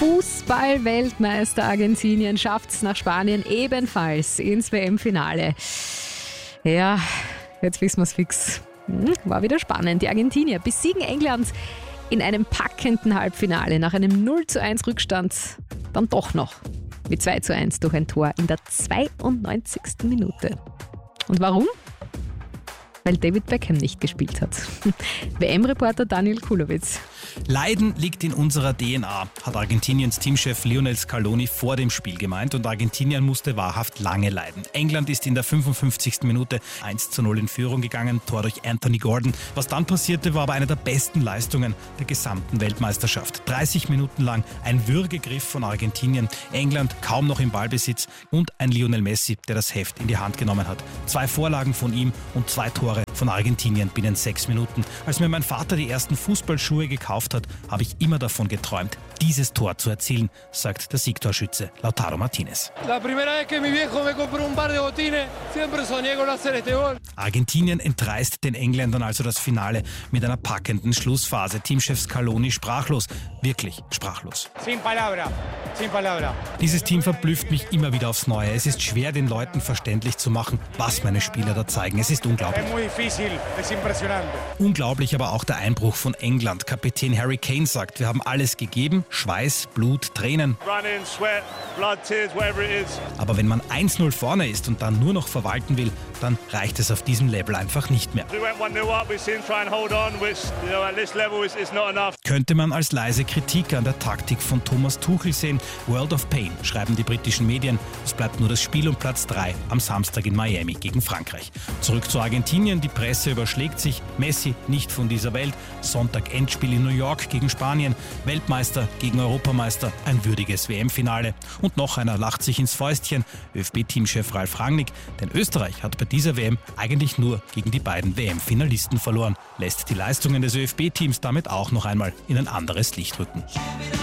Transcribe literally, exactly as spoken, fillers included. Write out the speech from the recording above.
Fußball-Weltmeister Argentinien schafft es nach Spanien ebenfalls ins W M-Finale. Ja, jetzt wissen wir es fix. Hm, war wieder spannend. Die Argentinier besiegen England in einem packenden Halbfinale nach einem null zu eins Rückstand dann doch noch mit zwei zu eins durch ein Tor in der zweiundneunzigsten Minute. Und warum? Weil David Beckham nicht gespielt hat. W M-Reporter Daniel Kulowitz. Leiden liegt in unserer D N A, hat Argentiniens Teamchef Lionel Scaloni vor dem Spiel gemeint, und Argentinien musste wahrhaft lange leiden. England ist in der fünfundfünfzigsten Minute eins zu null in Führung gegangen, Tor durch Anthony Gordon. Was dann passierte, war aber eine der besten Leistungen der gesamten Weltmeisterschaft. dreißig Minuten lang ein Würgegriff von Argentinien, England kaum noch im Ballbesitz und ein Lionel Messi, der das Heft in die Hand genommen hat. Zwei Vorlagen von ihm und zwei Tore von Argentinien binnen sechs Minuten. Als mir mein Vater die ersten Fußballschuhe gekauft hat, habe ich immer davon geträumt, dieses Tor zu erzielen, sagt der Siegtorschütze Lautaro Martinez. Argentinien entreißt den Engländern also das Finale mit einer packenden Schlussphase. Teamchef Scaloni sprachlos, wirklich sprachlos. Sin palabra. Sin palabra. Dieses Team verblüfft mich immer wieder aufs Neue. Es ist schwer, den Leuten verständlich zu machen, was meine Spieler da zeigen. Es ist unglaublich. Unglaublich aber auch der Einbruch von England. Kapitän Harry Kane sagt, wir haben alles gegeben, Schweiß, Blut, Tränen. Running, sweat, blood, tears, whatever it is. Aber wenn man eins null vorne ist und dann nur noch verwalten will, dann reicht es auf diesem Level einfach nicht mehr. Könnte man als leise Kritik an der Taktik von Thomas Tuchel sehen. World of Pain, schreiben die britischen Medien. Es bleibt nur das Spiel um Platz drei am Samstag in Miami gegen Frankreich. Zurück zu Argentinien, die Presse überschlägt sich. Messi nicht von dieser Welt. Sonntag Endspiel in New York gegen Spanien. Weltmeister gegen Europameister. Ein würdiges W M-Finale. Und noch einer lacht sich ins Fäustchen. ÖFB-Teamchef Ralf Rangnick. Denn Österreich hat bei dieser W M eigentlich nur gegen die beiden W M-Finalisten verloren. Lässt die Leistungen des ÖFB-Teams damit auch noch einmal in ein anderes Licht rücken.